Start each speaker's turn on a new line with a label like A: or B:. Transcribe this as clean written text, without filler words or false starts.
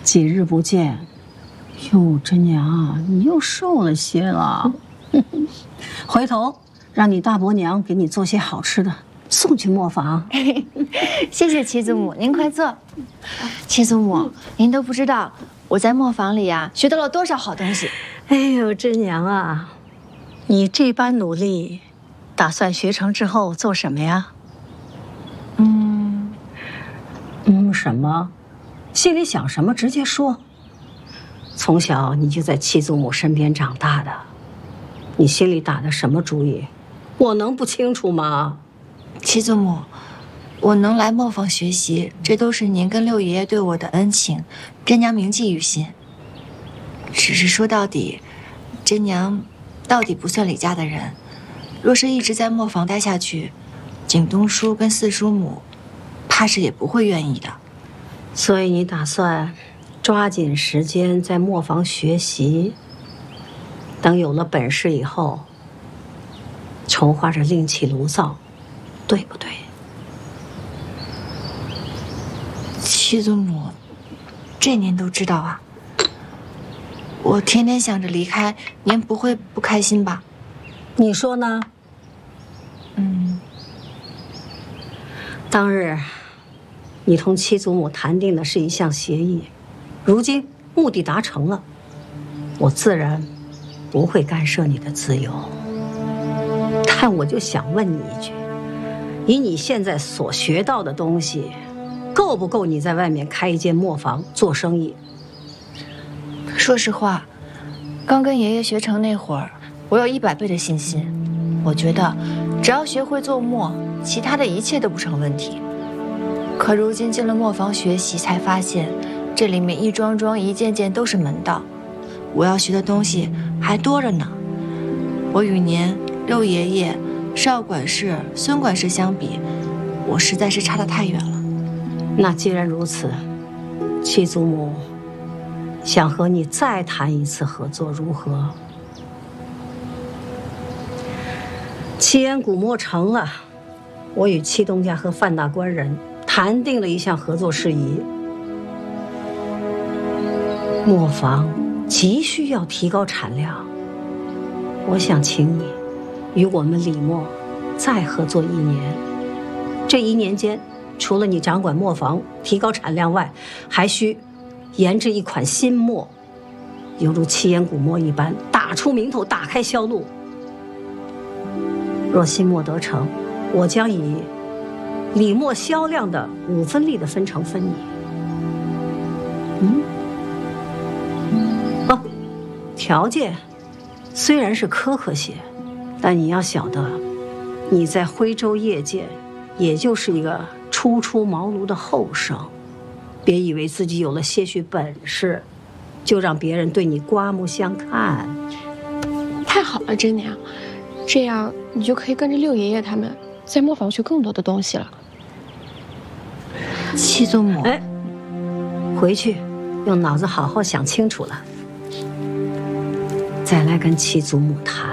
A: 几日不见，哟，真娘，你又瘦了些了。回头让你大伯娘给你做些好吃的，送去磨坊。
B: 谢谢七祖母，您快坐。七祖母，您都不知道我在磨坊里呀学到了多少好东西。
A: 哎呦，真娘啊，你这般努力，打算学成之后做什么呀？什么？心里想什么直接说。从小你就在七祖母身边长大的，你心里打的什么主意，我能不清楚吗？
B: 七祖母，我能来磨坊学习，这都是您跟六爷爷对我的恩情，真娘铭记于心。只是说到底，真娘到底不算李家的人，若是一直在磨坊待下去，景东叔跟四叔母怕是也不会愿意的。
A: 所以你打算抓紧时间在磨坊学习，等有了本事以后，筹划着另起炉灶，对不对？
B: 七祖母，这您都知道啊。我天天想着离开，您不会不开心吧？
A: 你说呢？当日你同七祖母谈定的是一项协议，如今目的达成了，我自然不会干涉你的自由。但我就想问你一句，以你现在所学到的东西，够不够你在外面开一间磨坊做生意？
B: 说实话，刚跟爷爷学成那会儿，我有100倍的信心。我觉得，只要学会做磨，其他的一切都不成问题。可如今进了磨坊学习，才发现这里面一桩桩、一件件都是门道，我要学的东西还多着呢。我与您、六爷爷、少管事、孙管事相比，我实在是差得太远了。
A: 那既然如此，七祖母想和你再谈一次合作，如何？七烟古磨成了，我与七东家和范大官人谈定了一项合作事宜。磨坊急需要提高产量，我想请你与我们李磨再合作1年。这1年间，除了你掌管磨坊提高产量外，还需研制一款新磨，犹如七烟古磨一般，打出名头，打开销路。若新磨得成，我将以李磨销量的5分利的分成分你。条件虽然是苛刻些，但你要晓得，你在徽州业界也就是一个初出茅庐的后生，别以为自己有了些许本事，就让别人对你刮目相看。
C: 太好了，真娘，这样你就可以跟着六爷爷他们在磨坊学更多的东西了。
B: 七祖母，
A: 回去用脑子好好想清楚了，再来跟七祖母谈。